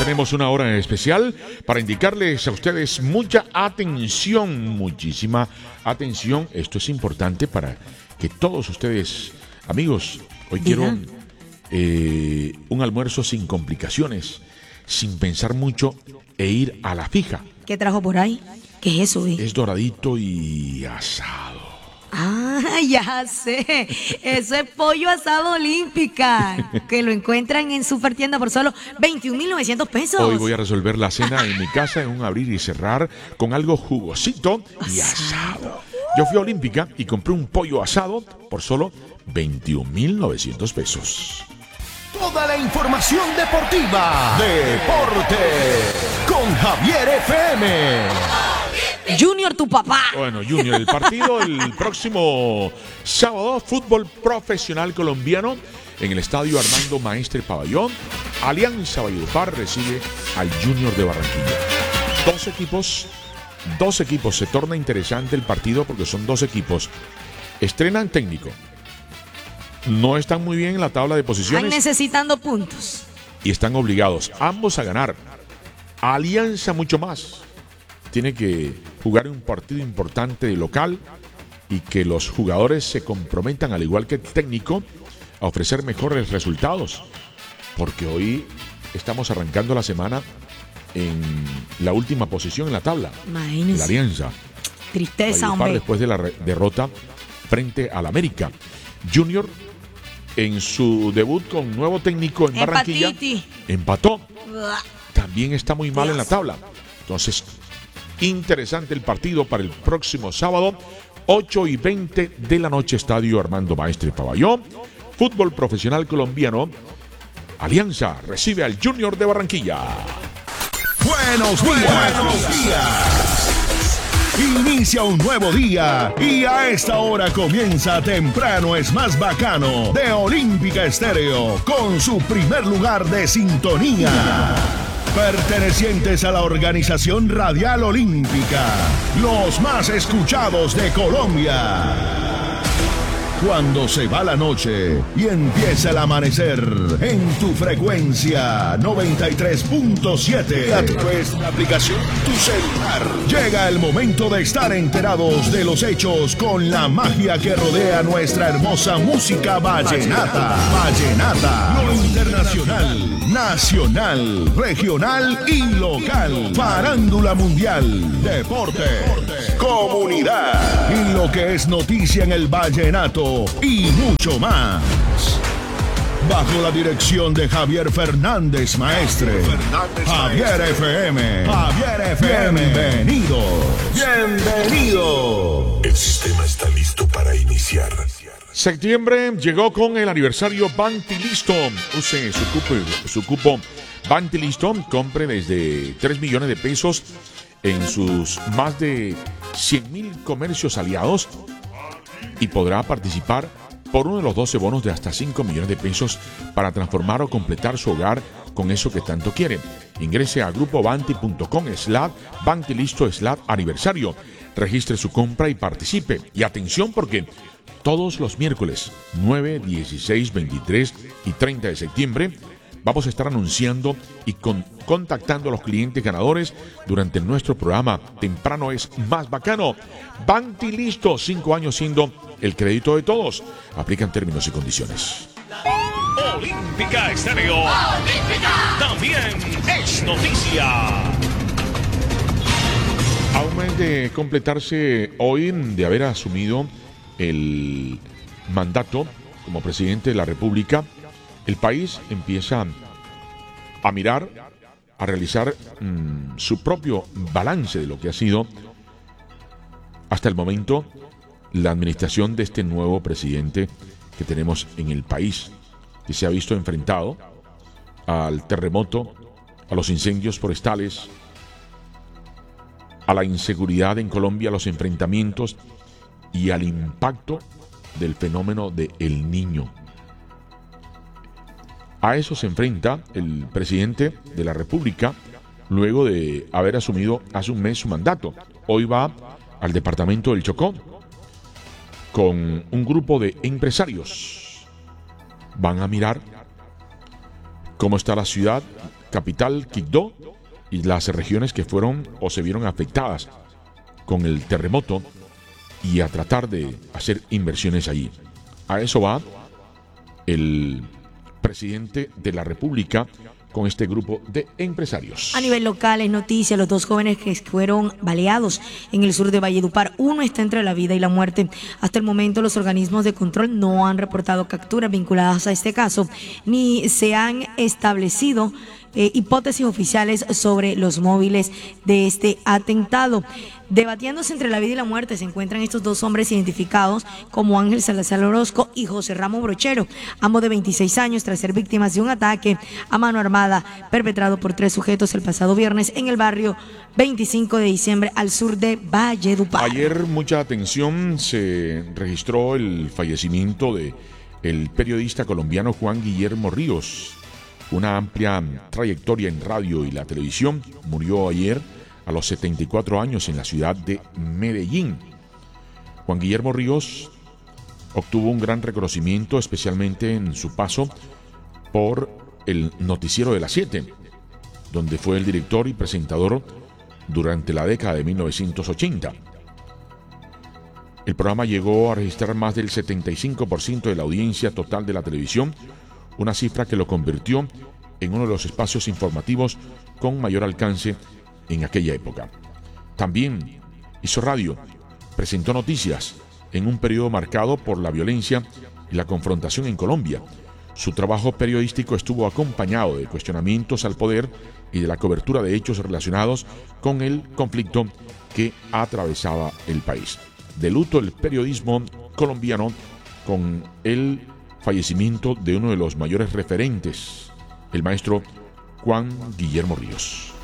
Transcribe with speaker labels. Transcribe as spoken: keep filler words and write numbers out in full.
Speaker 1: tenemos una hora especial para indicarles a ustedes mucha atención, muchísima atención. Esto es importante para que todos ustedes, amigos, hoy quiero eh, un almuerzo sin complicaciones, sin pensar mucho e ir a la fija.
Speaker 2: ¿Qué trajo por ahí? ¿Qué es eso? Eh?
Speaker 1: Es doradito y asado.
Speaker 2: Ah, ya sé. Eso es pollo asado olímpica, que lo encuentran en Supertienda por solo veintiún mil novecientos pesos.
Speaker 1: Hoy voy a resolver la cena en mi casa en un abrir y cerrar con algo jugosito y asado. Yo fui a Olímpica y compré un pollo asado por solo veintiún mil novecientos pesos.
Speaker 3: Toda la información deportiva. Deporte con Javier F M.
Speaker 2: Junior, tu papá.
Speaker 1: Bueno, Junior, el partido el próximo sábado, fútbol profesional colombiano en el estadio Armando Maestre Pabellón. Alianza Valledupar recibe al Junior de Barranquilla. Dos equipos, dos equipos. Se torna interesante el partido porque son dos equipos. Estrenan técnico. No están muy bien en la tabla de posiciones.
Speaker 2: Están necesitando puntos.
Speaker 1: Y están obligados ambos a ganar. Alianza mucho más. Tiene que jugar un partido importante de local y que los jugadores se comprometan, al igual que el técnico, a ofrecer mejores resultados. Porque hoy estamos arrancando la semana en la última posición en la tabla.
Speaker 2: Imagínese.
Speaker 1: La Alianza.
Speaker 2: Tristeza,
Speaker 1: Valledupar,
Speaker 2: hombre.
Speaker 1: después de la re- derrota frente al América. Junior, en su debut con nuevo técnico en Barranquilla,
Speaker 2: Empatiti.
Speaker 1: empató.
Speaker 2: Uah.
Speaker 1: También está muy mal
Speaker 2: Dios.
Speaker 1: en la tabla. Entonces, interesante el partido para el próximo sábado, ocho y veinte de la noche, estadio Armando Maestre Pabellón. Fútbol profesional colombiano. Alianza recibe al Junior de Barranquilla.
Speaker 3: Buenos días. Buenos días. Inicia un nuevo día y a esta hora comienza Temprano es más bacano de Olímpica Estéreo con su primer lugar de sintonía. Pertenecientes a la organización Radial Olímpica, los más escuchados de Colombia. Cuando se va la noche y empieza el amanecer en tu frecuencia noventa y tres punto siete a través de la aplicación Tu Celular. Llega el momento de estar enterados de los hechos con la magia que rodea nuestra hermosa música vallenata. Vallenata, lo internacional, nacional, regional y local. Farándula mundial, deporte, comunidad y lo que es noticia en el vallenato y mucho más. Bajo la dirección de Javier Fernández Maestre. Javier F M. Javier F M. Bienvenido. Bienvenido.
Speaker 4: El sistema está listo para iniciar.
Speaker 1: Septiembre llegó con el aniversario Bantilisto. Use su cupo, su cupo Bantilisto. Compre desde tres millones de pesos en sus más de cien mil comercios aliados y podrá participar por uno de los doce bonos de hasta cinco millones de pesos para transformar o completar su hogar con eso que tanto quiere. Ingrese a grupobanti.com slash Bantilisto slash aniversario. Registre su compra y participe. Y atención, porque todos los miércoles nueve, dieciséis, veintitrés y treinta de septiembre vamos a estar anunciando y con, contactando a los clientes ganadores durante nuestro programa Temprano es más bacano. Bantilisto, cinco años siendo el crédito de todos. Aplican términos y condiciones.
Speaker 5: Olímpica Estéreo. Olímpica. También es noticia.
Speaker 1: A un mes de completarse hoy de haber asumido el mandato como presidente de la República, el país empieza a mirar, a realizar mmm, su propio balance de lo que ha sido hasta el momento la administración de este nuevo presidente que tenemos en el país, que se ha visto enfrentado al terremoto, a los incendios forestales, a la inseguridad en Colombia, a los enfrentamientos y al impacto del fenómeno de El Niño. A eso se enfrenta el presidente de la República luego de haber asumido hace un mes su mandato. Hoy va al departamento del Chocó con un grupo de empresarios. Van a mirar cómo está la ciudad capital, Quibdó, y las regiones que fueron o se vieron afectadas con el terremoto y a tratar de hacer inversiones allí. A eso va el presidente de la República con este grupo de empresarios.
Speaker 2: A nivel local es noticia los dos jóvenes que fueron baleados en el sur de Valledupar. Uno está entre la vida y la muerte. Hasta el momento los organismos de control no han reportado capturas vinculadas a este caso, ni se han establecido eh, hipótesis oficiales sobre los móviles de este atentado. Debatiéndose entre la vida y la muerte se encuentran estos dos hombres identificados como Ángel Salazar Orozco y José Ramos Brochero, ambos de veintiséis años, tras ser víctimas de un ataque a mano armada perpetrado por tres sujetos el pasado viernes en el barrio veinticinco de diciembre al sur de Valledupar.
Speaker 1: Ayer, mucha atención, se registró el fallecimiento de el periodista colombiano Juan Guillermo Ríos. Una amplia trayectoria en radio y la televisión. Murió ayer a los setenta y cuatro años en la ciudad de Medellín. Juan Guillermo Ríos obtuvo un gran reconocimiento, especialmente en su paso por el Noticiero de las siete, donde fue el director y presentador durante la década de mil novecientos ochenta. El programa llegó a registrar más del setenta y cinco por ciento de la audiencia total de la televisión, una cifra que lo convirtió en uno de los espacios informativos con mayor alcance en aquella época. También hizo radio, presentó noticias en un periodo marcado por la violencia y la confrontación en Colombia. Su trabajo periodístico estuvo acompañado de cuestionamientos al poder y de la cobertura de hechos relacionados con el conflicto que atravesaba el país. De luto el periodismo colombiano con el fallecimiento de uno de los mayores referentes, el maestro Juan Guillermo Ríos.